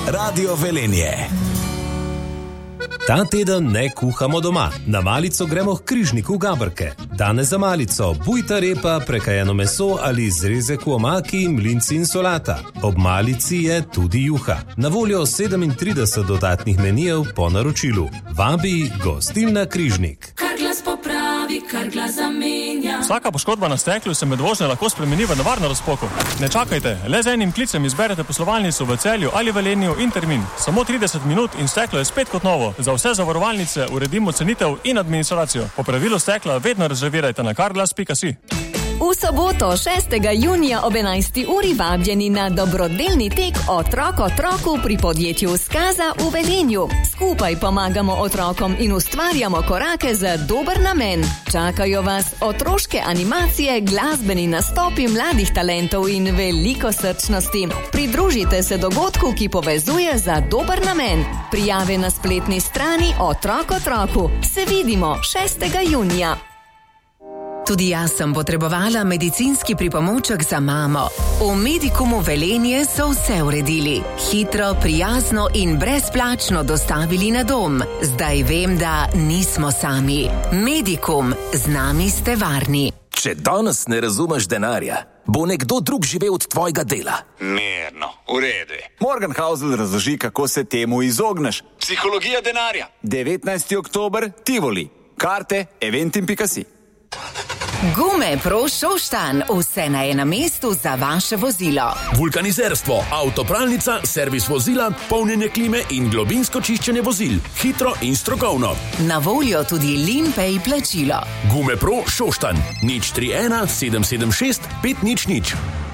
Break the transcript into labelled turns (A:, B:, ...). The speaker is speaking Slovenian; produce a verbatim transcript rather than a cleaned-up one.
A: Radio Velenje.
B: Ta teden ne kuhamo doma. Na malico gremo k križniku Gabrke. Danes za malico bujta repa, prekajeno meso ali zrezek v omaki, mlinci in solata. Ob malici je tudi juha. Na voljo sedemintrideset dodatnih menijev po naročilu. Vabi gostilna Križnik.
C: Kar glas popravi, kar glas zamenja.
D: Vsaka poškodba na steklu se med vožnjo lahko spremeni v nevarno razpoko. Ne čakajte, le z enim klicem izberete poslovalnico v Celju ali Velenju in termin. Samo trideset minut in steklo je spet kot novo. Za vse zavarovalnice uredimo cenitev in administracijo. Po pravilu stekla vedno rezervirajte na carglass pika si.
E: V soboto šestega junija ob enajsti uri vabljeni na dobrodelni tek Otrok otroku pri podjetju Skaza v Velenju. Skupaj pomagamo otrokom in ustvarjamo korake za dober namen. Čakajo vas otroške animacije, glasbeni nastopi mladih talentov in veliko srčnosti. Pridružite se dogodku, ki povezuje za dober namen. Prijave na spletni strani Otrok otroku. Se vidimo šestega junija.
F: Tudi jaz sem potrebovala medicinski pripomoček za mamo. V Medikumu Velenje so vse uredili. Hitro, prijazno in brezplačno dostavili na dom. Zdaj vem, da nismo sami. Medikum, z nami ste varni.
A: Če danes ne razumeš denarja, bo nekdo drug živel od tvojega dela.
G: Mirno, v redu.
H: Morgan Housel razloži, kako se temu izogneš.
G: Psihologija denarja.
H: devetnajsti oktober, Tivoli. Karte, eventim pika si.
F: Gume Pro Šoštanj, vse na enem mestu za vaše vozilo.
I: Vulkanizerstvo, avtopralnica, servis vozila, polnjenje klime in globinsko čiščenje vozil. Hitro in strokovno.
F: Na voljo tudi Limpay plačilo.
I: Gume Pro Šoštanj, nič tri ena sedem sedem šest pet nič nič.